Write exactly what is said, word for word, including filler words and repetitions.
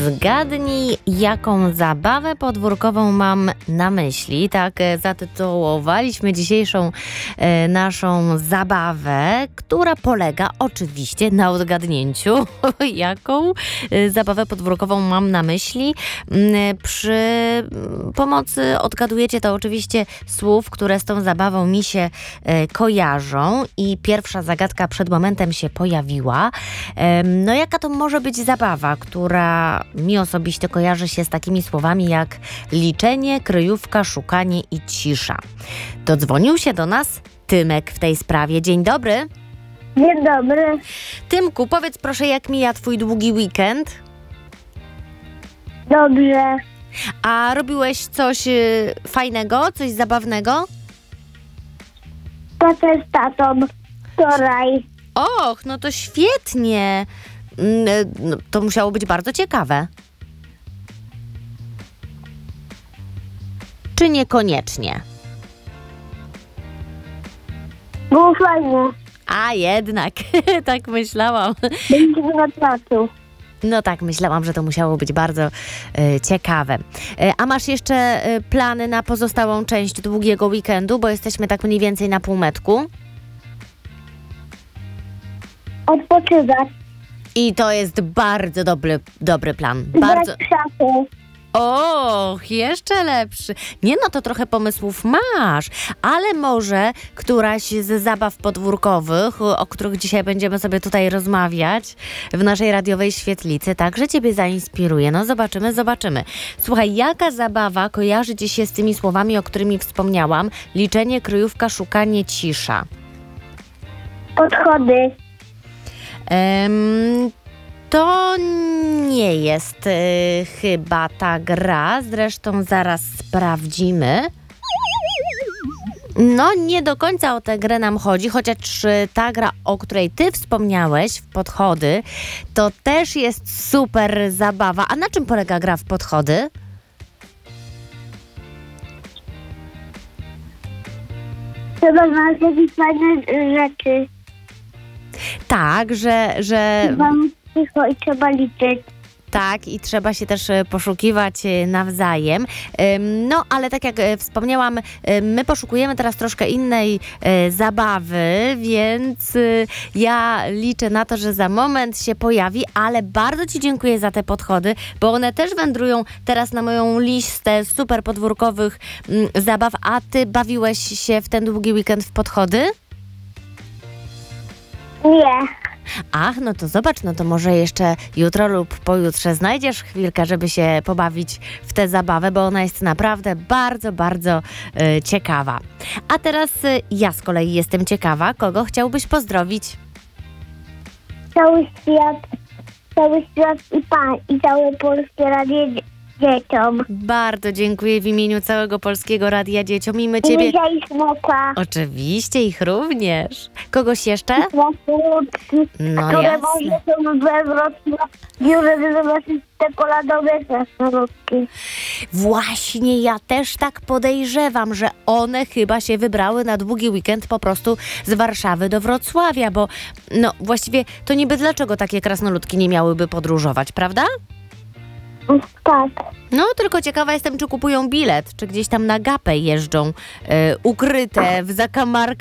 Zgadnij, jaką zabawę podwórkową mam na myśli. Tak e, zatytułowaliśmy dzisiejszą e, naszą zabawę, która polega oczywiście na odgadnięciu, jaką e, zabawę podwórkową mam na myśli. M, Przy pomocy odgadujecie to oczywiście słów, które z tą zabawą mi się e, kojarzą. I pierwsza zagadka przed momentem się pojawiła. E, No jaka to może być zabawa, która mi osobiście kojarzy się z takimi słowami jak liczenie, kryjówka, szukanie i cisza. Dodzwonił się do nas Tymek w tej sprawie. Dzień dobry. Dzień dobry. Tymku, powiedz proszę, jak mija twój długi weekend? Dobrze. A robiłeś coś y, fajnego, coś zabawnego? Tata z tatą wczoraj. Och, no to świetnie. Mm, no, to musiało być bardzo ciekawe. Czy niekoniecznie? Było fajnie. A jednak, tak myślałam. Będziemy na placu. No tak, myślałam, że to musiało być bardzo e, ciekawe. E, a masz jeszcze e, plany na pozostałą część długiego weekendu, bo jesteśmy tak mniej więcej na półmetku? Odpoczywać. I to jest bardzo dobry, dobry plan. Bardzo. Brać szafy. Och, jeszcze lepszy. Nie no, to trochę pomysłów masz, ale może któraś z zabaw podwórkowych, o których dzisiaj będziemy sobie tutaj rozmawiać w naszej radiowej świetlicy, także ciebie zainspiruje. No zobaczymy, zobaczymy. Słuchaj, jaka zabawa kojarzy ci się z tymi słowami, o którymi wspomniałam? Liczenie, kryjówka, szukanie, cisza. Podchody. Em, To nie jest y, chyba ta gra, zresztą zaraz sprawdzimy. No, nie do końca o tę grę nam chodzi, chociaż y, ta gra, o której ty wspomniałeś, w podchody, to też jest super zabawa. A na czym polega gra w podchody? Trzeba znaleźć jakieś fajne rzeczy. Tak, że... że... Trzeba mieć cicho i trzeba liczyć. Tak, i trzeba się też e, poszukiwać e, nawzajem. Ym, No, ale tak jak e, wspomniałam, e, my poszukujemy teraz troszkę innej e, zabawy, więc e, ja liczę na to, że za moment się pojawi, ale bardzo ci dziękuję za te podchody, bo one też wędrują teraz na moją listę super podwórkowych m, zabaw. A ty bawiłeś się w ten długi weekend w podchody? Nie. Ach, no to zobacz, no to może jeszcze jutro lub pojutrze znajdziesz chwilkę, żeby się pobawić w tę zabawę, bo ona jest naprawdę bardzo, bardzo y, ciekawa. A teraz y, ja z kolei jestem ciekawa, kogo chciałbyś pozdrowić? Cały świat, cały świat i pan, i całe polskie radio dzie- dzieciom. Bardzo dziękuję w imieniu całego Polskiego Radia Dzieciom i my ciebie... Misia i smoka. Oczywiście, ich również. Kogoś jeszcze? Krasnoludki, No które jasne. może są we Wrocławiu, żeby zobaczyć czekoladowe krasnoludki. Właśnie, ja też tak podejrzewam, że one chyba się wybrały na długi weekend po prostu z Warszawy do Wrocławia, bo no właściwie to niby dlaczego takie krasnoludki nie miałyby podróżować, prawda? Tak. No, tylko ciekawa jestem, czy kupują bilet, czy gdzieś tam na gapę jeżdżą, e, ukryte w zakamarkach